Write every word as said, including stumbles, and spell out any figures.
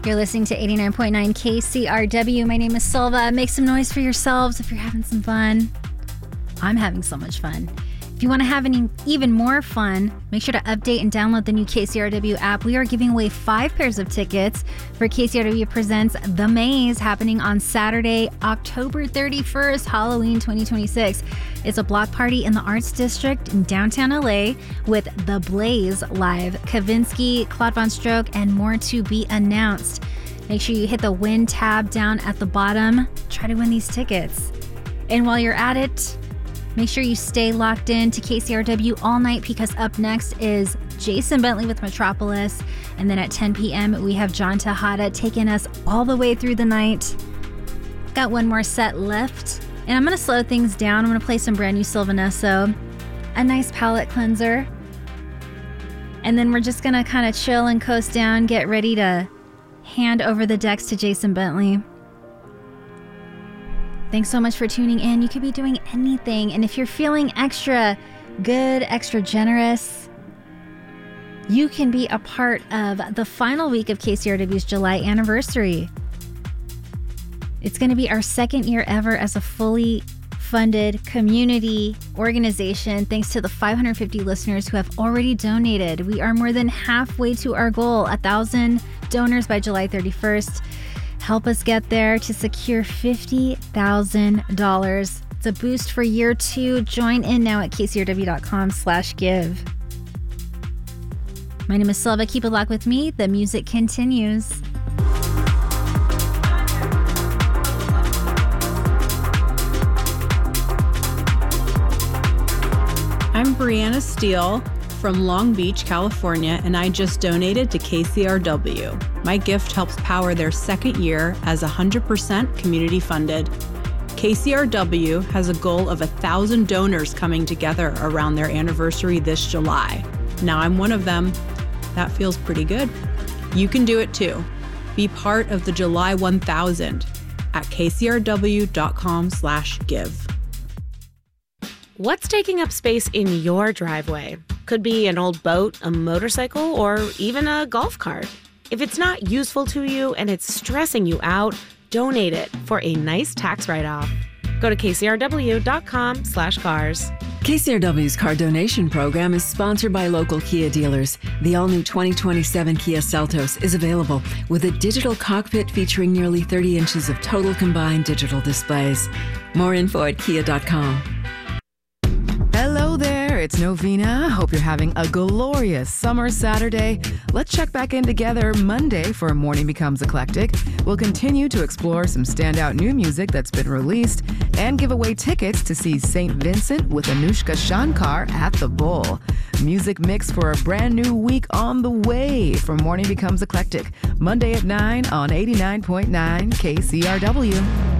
You're listening to eighty-nine point nine K C R W. My name is Silva. Make some noise for yourselves if you're having some fun. I'm having so much fun. If you want to have any, even more fun, make sure to update and download the new K C R W app. We are giving away five pairs of tickets for K C R W Presents The Maze, happening on Saturday, October thirty-first, Halloween twenty twenty-six. It's a block party in the Arts District in downtown L A with The Blaze live, Kavinsky, Claude Von Stroke, and more to be announced. Make sure you hit the win tab down at the bottom. Try to win these tickets. And while you're at it, make sure you stay locked in to K C R W all night, because up next is Jason Bentley with Metropolis. And then at ten p.m., we have John Tejada taking us all the way through the night. Got one more set left. And I'm going to slow things down. I'm going to play some brand new Sylvanesso, a nice palette cleanser. And then we're just going to kind of chill and coast down, get ready to hand over the decks to Jason Bentley. Thanks so much for tuning in. You could be doing anything. And if you're feeling extra good, extra generous, you can be a part of the final week of K C R W's July anniversary. It's going to be our second year ever as a fully funded community organization, thanks to the five hundred fifty listeners who have already donated. We are more than halfway to our goal, one thousand donors by July thirty-first. Help us get there to secure fifty thousand dollars. It's a boost for year two. Join in now at kcrw.com slash give. My name is Silva. Keep it locked with me. The music continues. I'm Brianna Steele from Long Beach, California, and I just donated to K C R W. My gift helps power their second year as one hundred percent community funded. K C R W has a goal of one thousand donors coming together around their anniversary this July. Now I'm one of them. That feels pretty good. You can do it too. Be part of the July one thousand at kcrw.com slash give. What's taking up space in your driveway? Could be an old boat, a motorcycle, or even a golf cart. If it's not useful to you and it's stressing you out, donate it for a nice tax write-off. Go to kcrw.com slash cars. K C R W's car donation program is sponsored by local Kia dealers. The all-new twenty twenty-seven Kia Seltos is available with a digital cockpit featuring nearly thirty inches of total combined digital displays. More info at kia dot com. Hello there, it's Novena. Hope you're having a glorious summer Saturday. Let's check back in together Monday for Morning Becomes Eclectic. We'll continue to explore some standout new music that's been released and give away tickets to see Saint Vincent with Anushka Shankar at the Bull. Music mix for a brand new week on the way for Morning Becomes Eclectic, Monday at nine on eighty-nine point nine K C R W.